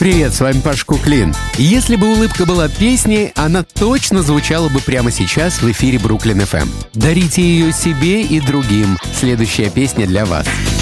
Привет, с вами Паша Куклин. Если бы улыбка была песней, она точно звучала бы прямо сейчас в эфире Бруклин FM. Дарите ее себе и другим. Следующая песня для вас.